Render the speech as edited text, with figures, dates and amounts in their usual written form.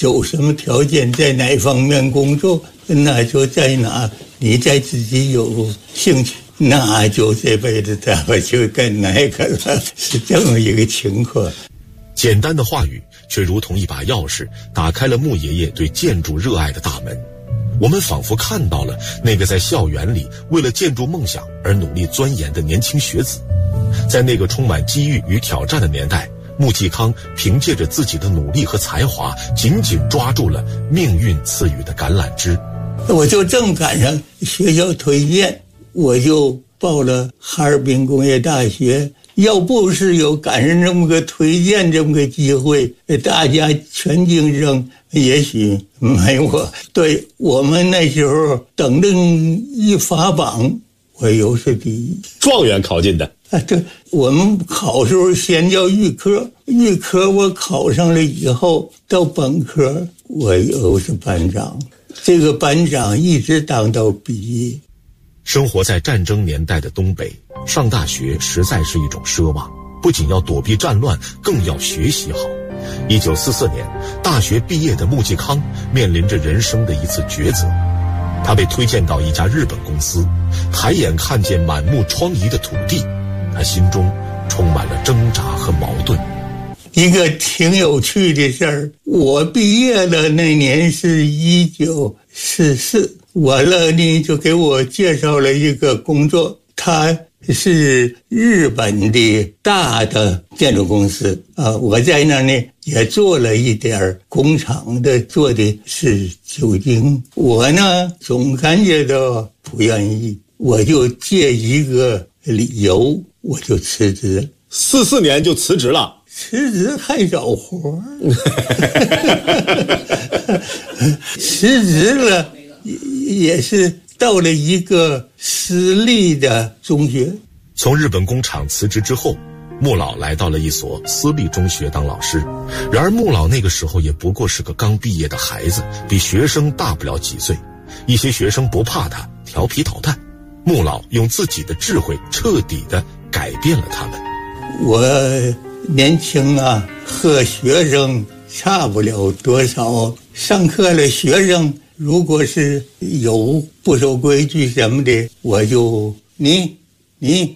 有什么条件，在哪方面工作，那就在哪，你在自己有兴趣，那就这辈子咱们就干哪个了，是这么一个情况。 简单的话语却如同一把钥匙，打开了穆爷爷对建筑热爱的大门。我们仿佛看到了那个在校园里为了建筑梦想而努力钻研的年轻学子。在那个充满机遇与挑战的年代，穆继康凭借着自己的努力和才华，紧紧抓住了命运赐予的橄榄枝。 我就正赶上学校推荐，我就报了哈尔滨工业大学。要不是有赶上这么个推荐这么个机会，大家全竞争，也许没我。对，我们那时候等着一发榜，我又是第一。 状元考进的啊，对，我们考时候先叫预科，预科我考上了以后，到本科我又是班长，这个班长一直当到毕业。 生活在战争年代的东北，上大学实在是一种奢望，不仅要躲避战乱，更要学习好。1944年，大学毕业的穆继康面临着人生的一次抉择。他被推荐到一家日本公司，抬眼看见满目疮痍的土地，他心中充满了挣扎和矛盾。 一个挺有趣的事儿，我毕业的那年是1944，完了呢就给我介绍了一个工作，他是日本的大的建筑公司啊，我在那呢也做了一点工厂的，做的是酒精。我呢总感觉到不愿意，我就借一个理由我就辞职。 44年就辞职了？ 辞职还找活辞职了也是到了一个私立的中学。 从日本工厂辞职之后，穆老来到了一所私立中学当老师。然而穆老那个时候也不过是个刚毕业的孩子，比学生大不了几岁。一些学生不怕他，调皮捣蛋。穆老用自己的智慧彻底地改变了他们。 我年轻啊，和学生差不了多少。上课了，学生如果是有不守规矩什么的，我就你